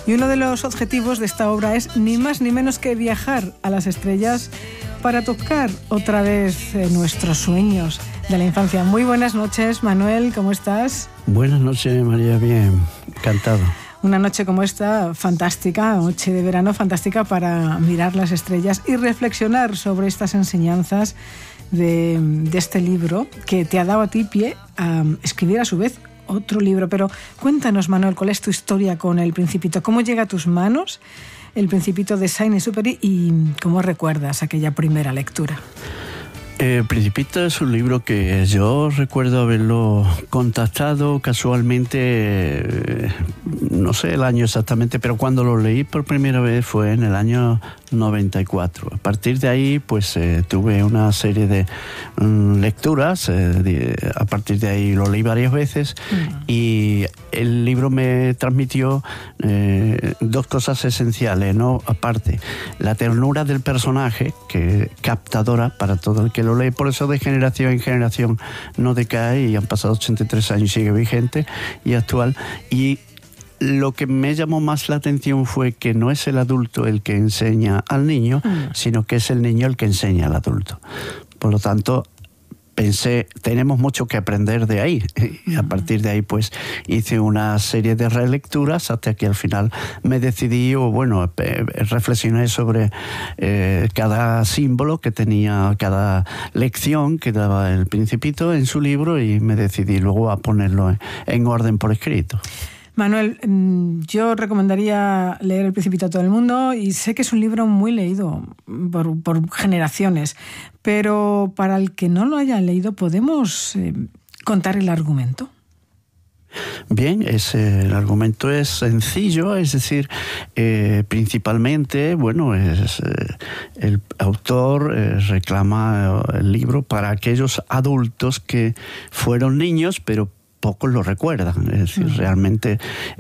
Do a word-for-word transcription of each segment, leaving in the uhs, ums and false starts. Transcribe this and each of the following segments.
Y uno de los objetivos de esta obra es ni más ni menos que viajar a las estrellas para tocar otra vez eh, nuestros sueños de la infancia. Muy buenas noches, Manuel, ¿cómo estás? Buenas noches, María, bien, encantado. Una noche como esta, fantástica, noche de verano fantástica para mirar las estrellas y reflexionar sobre estas enseñanzas de, de este libro que te ha dado a ti pie a escribir a su vez otro libro. Pero cuéntanos, Manuel, ¿cuál es tu historia con El Principito? ¿Cómo llega a tus manos El Principito de Saint-Exupéry y cómo recuerdas aquella primera lectura? El Principito es un libro que yo recuerdo haberlo contactado casualmente, no sé el año exactamente, pero cuando lo leí por primera vez fue en el año noventa y cuatro. A partir de ahí, pues eh, tuve una serie de um, lecturas. Eh, de, a partir de ahí lo leí varias veces uh-huh. y el libro me transmitió eh, dos cosas esenciales, ¿no? Aparte, la ternura del personaje, que captadora para todo el que lo lee, por eso de generación en generación no decae y han pasado ochenta y tres años y sigue vigente y actual. Y lo que me llamó más la atención fue que no es el adulto el que enseña al niño, mm. sino que es el niño el que enseña al adulto. Por lo tanto, pensé, tenemos mucho que aprender de ahí. Y a partir de ahí, pues, hice una serie de relecturas hasta que al final me decidí, o bueno, reflexioné sobre eh, cada símbolo que tenía, cada lección que daba El Principito en su libro y me decidí luego a ponerlo en, en orden por escrito. Manuel, yo recomendaría leer El Principito a todo el mundo y sé que es un libro muy leído por, por generaciones, pero para el que no lo haya leído, ¿podemos eh, contar el argumento? Bien, ese, el argumento es sencillo, es decir, eh, principalmente, bueno, es, eh, el autor eh, reclama el libro para aquellos adultos que fueron niños, pero pocos lo recuerdan. Es decir, mm. realmente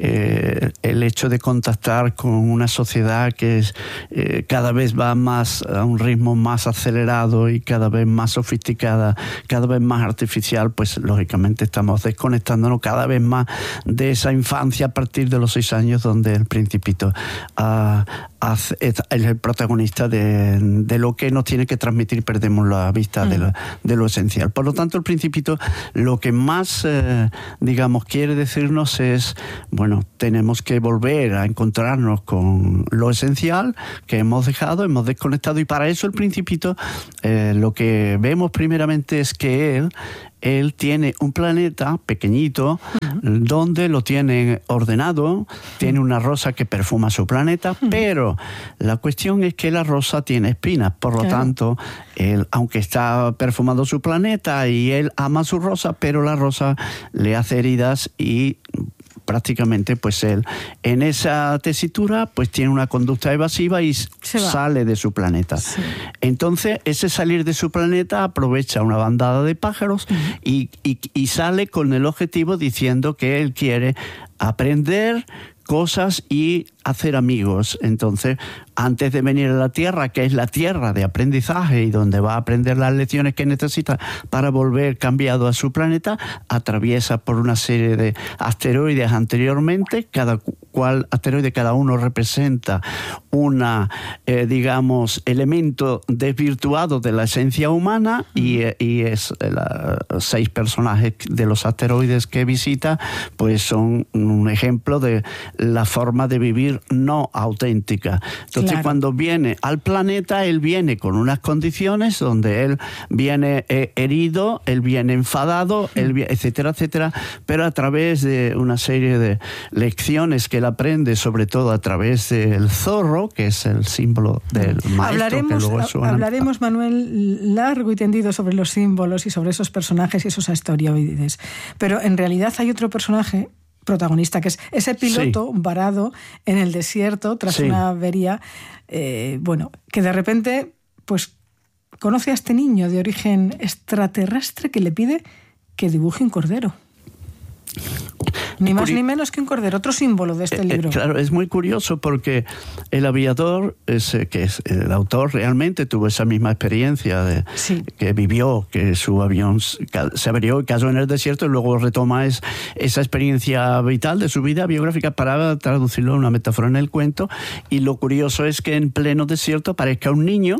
eh, el hecho de contactar con una sociedad que es, eh, cada vez va más a un ritmo más acelerado y cada vez más sofisticada, cada vez más artificial, pues lógicamente estamos desconectándonos cada vez más de esa infancia a partir de los seis años donde El Principito uh, hace, es el protagonista de, de lo que nos tiene que transmitir, perdemos la vista mm. de, lo, de lo esencial. Por lo tanto, El Principito lo que más eh, digamos, quiere decirnos es, bueno, tenemos que volver a encontrarnos con lo esencial que hemos dejado, hemos desconectado, y para eso El Principito eh, lo que vemos primeramente es que él Él tiene un planeta pequeñito uh-huh. donde lo tiene ordenado, tiene una rosa que perfuma su planeta, uh-huh. pero la cuestión es que la rosa tiene espinas, por lo claro. tanto, él, aunque está perfumando su planeta y él ama su rosa, pero la rosa le hace heridas y prácticamente pues él en esa tesitura pues tiene una conducta evasiva y sale de su planeta. Sí. Entonces ese salir de su planeta aprovecha una bandada de pájaros uh-huh. y, y, y sale con el objetivo diciendo que él quiere aprender cosas y hacer amigos. Entonces, antes de venir a la Tierra, que es la tierra de aprendizaje y donde va a aprender las lecciones que necesita para volver cambiado a su planeta, atraviesa por una serie de asteroides anteriormente, cada cual asteroide, cada uno representa una, eh, digamos, elemento desvirtuado de la esencia humana uh-huh. y, y es la, seis personajes de los asteroides que visita, pues son un ejemplo de la forma de vivir no auténtica. Entonces, claro. cuando viene al planeta, él viene con unas condiciones donde él viene eh, herido, él viene enfadado, él viene, etcétera, etcétera, pero a través de una serie de lecciones que él aprende, sobre todo a través del zorro, que es el símbolo del maestro. Hablaremos, que luego suena... hablaremos, Manuel, largo y tendido sobre los símbolos y sobre esos personajes y esos asteroides. Pero en realidad hay otro personaje protagonista, que es ese piloto sí. varado en el desierto tras sí. una avería, eh, bueno, que de repente pues conoce a este niño de origen extraterrestre que le pide que dibuje un cordero. Ni más ni menos que un cordero, otro símbolo de este eh, libro. Eh, claro, es muy curioso porque el aviador, es, que es el autor, realmente tuvo esa misma experiencia de, sí. que vivió, que su avión se averió y cayó en el desierto, y luego retoma es, esa experiencia vital de su vida biográfica para traducirlo en una metáfora en el cuento. Y lo curioso es que en pleno desierto aparezca un niño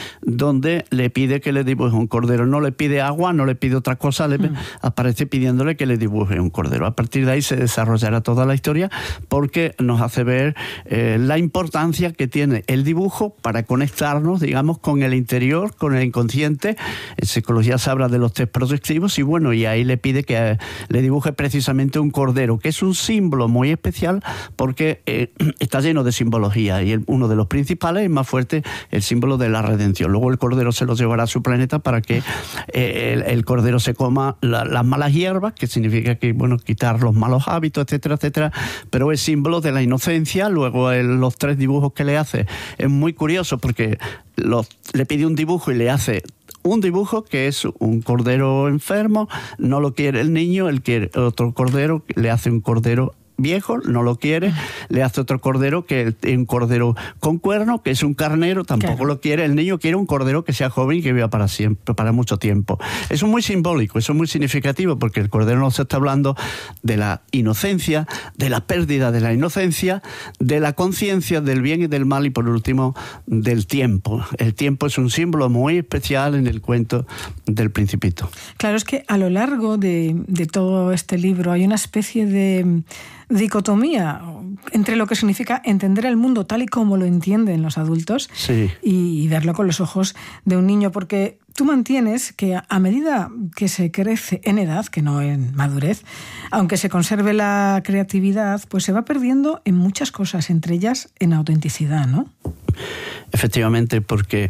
donde le pide que le dibuje un cordero. No le pide agua, no le pide otra cosa, le mm. aparece pidiéndole que le dibuje un cordero. A partir de ahí se desarrollará toda la historia, porque nos hace ver eh, la importancia que tiene el dibujo para conectarnos, digamos, con el interior, con el inconsciente. En psicología se habla de los test proyectivos, y bueno, y ahí le pide que eh, le dibuje precisamente un cordero, que es un símbolo muy especial porque eh, está lleno de simbología, y el, uno de los principales, más fuerte, el símbolo de la redención. Luego el cordero se lo llevará a su planeta para que eh, el, el cordero se coma la, las malas hierbas, que significa que, bueno, quitar los malos hábitos, etcétera, etcétera, pero es símbolo de la inocencia. Luego el, los tres dibujos que le hace es muy curioso, porque los, le pide un dibujo y le hace un dibujo que es un cordero enfermo, no lo quiere el niño, él quiere otro cordero, le hace un cordero viejo, no lo quiere, le hace otro cordero, que es un cordero con cuerno, que es un carnero, tampoco claro. lo quiere. El niño quiere un cordero que sea joven y que viva para siempre, para mucho tiempo. Eso es muy simbólico, eso es muy significativo, porque el cordero nos está hablando de la inocencia, de la pérdida de la inocencia, de la conciencia del bien y del mal, y por último del tiempo. El tiempo es un símbolo muy especial en el cuento del Principito. Claro, es que a lo largo de, de todo este libro hay una especie de dicotomía entre lo que significa entender el mundo tal y como lo entienden los adultos sí. y verlo con los ojos de un niño, porque tú mantienes que a medida que se crece en edad, que no en madurez, aunque se conserve la creatividad, pues se va perdiendo en muchas cosas, entre ellas en autenticidad, ¿no? Efectivamente, porque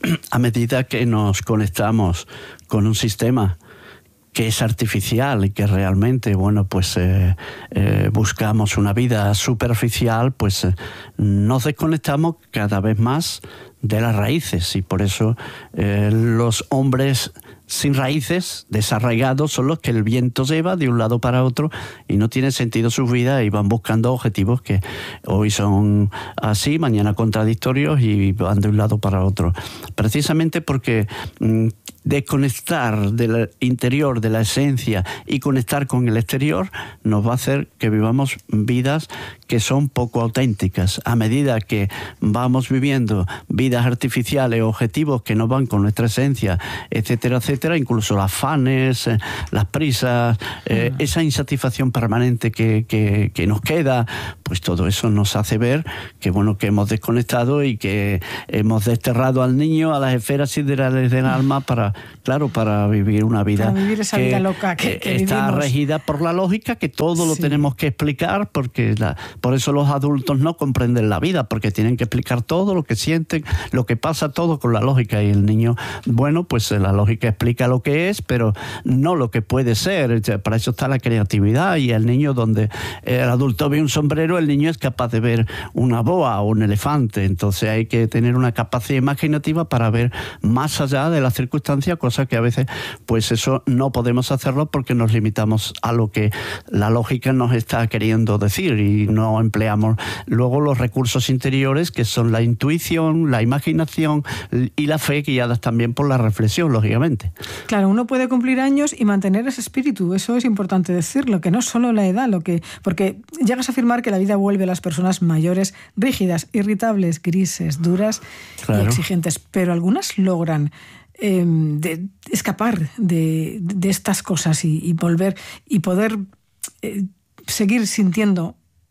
a medida que nos conectamos con un sistema que es artificial y que realmente, bueno, pues eh, eh, buscamos una vida superficial, pues eh, nos desconectamos cada vez más de las raíces, y por eso eh, los hombres sin raíces, desarraigados, son los que el viento lleva de un lado para otro y no tiene sentido su vida, y van buscando objetivos que hoy son así, mañana contradictorios, y van de un lado para otro. Precisamente porque mmm, desconectar del interior, de la esencia, y conectar con el exterior nos va a hacer que vivamos vidas que son poco auténticas. A medida que vamos viviendo vidas artificiales, objetivos que no van con nuestra esencia, etcétera, etcétera, incluso los afanes, eh, las prisas, eh, uh-huh. esa insatisfacción permanente que, que, que nos queda, pues todo eso nos hace ver que, bueno, que hemos desconectado y que hemos desterrado al niño a las esferas siderales del alma para, claro, para vivir una vida, para vivir esa que, vida loca que, que está vivimos. regida por la lógica, que todo lo sí. tenemos que explicar, porque la, por eso los adultos no comprenden la vida, porque tienen que explicar todo lo que sienten, lo que pasa, todo con la lógica, y el niño, bueno, pues la lógica explica lo que es, pero no lo que puede ser. Para eso está la creatividad, y el niño, donde el adulto ve un sombrero, el niño es capaz de ver una boa o un elefante. Entonces hay que tener una capacidad imaginativa para ver más allá de las circunstancias, cosa que a veces, pues eso no podemos hacerlo porque nos limitamos a lo que la lógica nos está queriendo decir, y no empleamos luego los recursos interiores, que son la intuición, la imaginación y la fe, guiadas también por la reflexión, lógicamente. Claro, uno puede cumplir años y mantener ese espíritu, eso es importante decirlo, que no es solo la edad, lo que, porque llegas a afirmar que la vida vuelve a las personas mayores rígidas, irritables, grises, duras claro. y exigentes, pero algunas logran eh, de, escapar de, de estas cosas y, y volver y poder eh, seguir sintiendo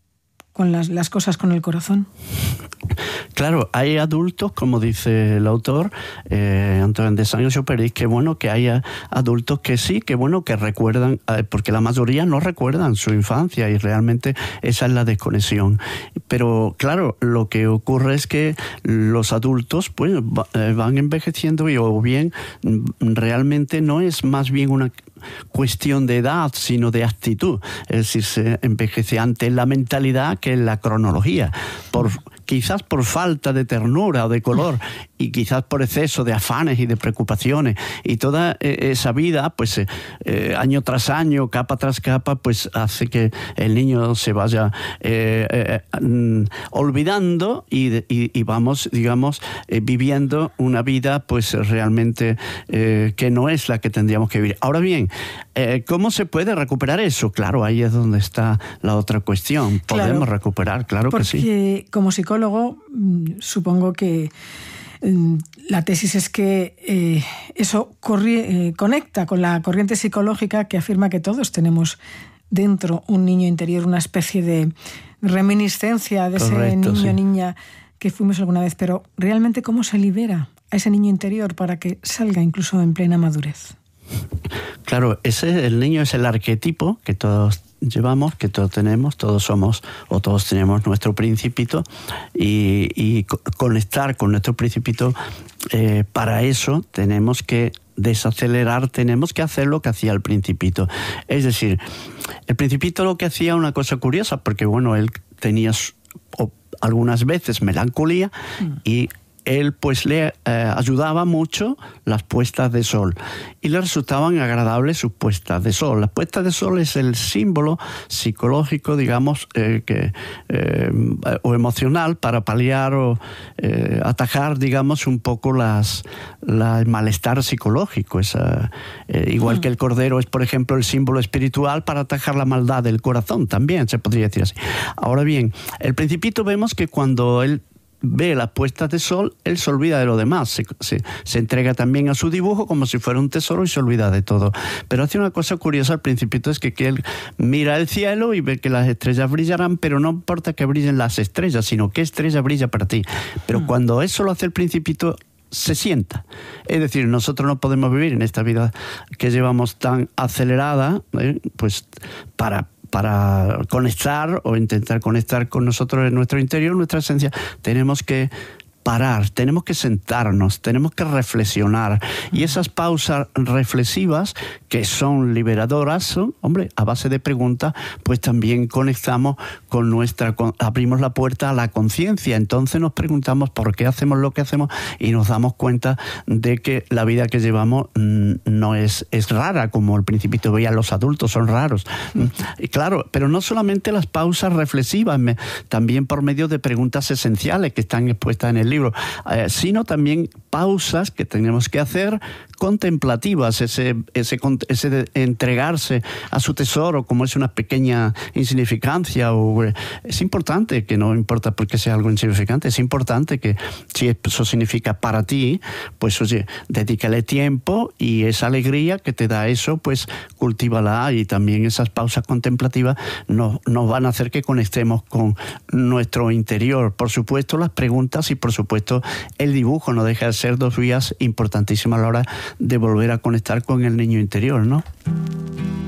con las, las cosas con el corazón. Claro, hay adultos, como dice el autor, eh, Antoine de Saint-Exupéry, que bueno, que hay adultos que sí, que bueno, que recuerdan, eh, porque la mayoría no recuerdan su infancia, y realmente esa es la desconexión. Pero claro, lo que ocurre es que los adultos pues van envejeciendo, y o bien realmente no es más bien una cuestión de edad, sino de actitud. Es decir, se envejece antes la mentalidad que en la cronología, por quizás por falta de ternura o de color, y quizás por exceso de afanes y de preocupaciones, y toda esa vida, pues eh, eh, año tras año, capa tras capa, pues hace que el niño se vaya eh, eh, mm, olvidando y, y, y vamos, digamos, eh, viviendo una vida pues realmente eh, que no es la que tendríamos que vivir. Ahora bien, eh, ¿cómo se puede recuperar eso? Claro, ahí es donde está la otra cuestión. Podemos claro, recuperar, claro que sí. Porque como psicólogo, supongo que la tesis es que eh, eso corri- eh, conecta con la corriente psicológica que afirma que todos tenemos dentro un niño interior, una especie de reminiscencia de Correcto, ese niño o sí. niña que fuimos alguna vez. Pero realmente, ¿cómo se libera a ese niño interior para que salga incluso en plena madurez? Claro, ese, el niño es el arquetipo que todos llevamos, que todos tenemos, todos somos o todos tenemos nuestro principito, y, y conectar con nuestro principito, eh, para eso tenemos que desacelerar, tenemos que hacer lo que hacía el principito. Es decir, el principito lo que hacía una cosa curiosa, porque bueno, él tenía o, algunas veces melancolía mm. y él pues le eh, ayudaba mucho las puestas de sol y le resultaban agradables sus puestas de sol. La puesta de sol es el símbolo psicológico, digamos, eh, que, eh, o emocional para paliar o eh, atajar, digamos, un poco las, la, el malestar psicológico. Esa, eh, igual mm. que el cordero es, por ejemplo, el símbolo espiritual para atajar la maldad del corazón, también se podría decir así. Ahora bien, el Principito vemos que cuando él ve las puestas de sol, él se olvida de lo demás, se, se, se entrega también a su dibujo como si fuera un tesoro y se olvida de todo. Pero hace una cosa curiosa al Principito, es que, que él mira el cielo y ve que las estrellas brillarán, pero no importa que brillen las estrellas, sino qué estrella brilla para ti. Pero mm. cuando eso lo hace el Principito, se sienta. Es decir, nosotros no podemos vivir en esta vida que llevamos tan acelerada, ¿eh? pues para para conectar o intentar conectar con nosotros en nuestro interior, nuestra esencia, tenemos que parar, tenemos que sentarnos, tenemos que reflexionar. Y esas pausas reflexivas que son liberadoras, son, hombre, a base de preguntas, pues también conectamos con nuestra, con, abrimos la puerta a la conciencia. Entonces nos preguntamos por qué hacemos lo que hacemos y nos damos cuenta de que la vida que llevamos mmm, no es, es rara, como el Principito veía, los adultos son raros. Mm. Y claro, pero no solamente las pausas reflexivas, me, también por medio de preguntas esenciales que están expuestas en el libro. Libro, eh, sino también pausas que tenemos que hacer contemplativas, ese, ese, ese de entregarse a su tesoro como es una pequeña insignificancia. O, eh, es importante, que no importa porque sea algo insignificante, es importante que si eso significa para ti, pues oye, dedícale tiempo, y esa alegría que te da eso, pues cultívala, y también esas pausas contemplativas nos, nos van a hacer que conectemos con nuestro interior. Por supuesto, las preguntas y por supuesto el dibujo no deja de ser dos vías importantísimas a la hora de volver a conectar con el niño interior, ¿no?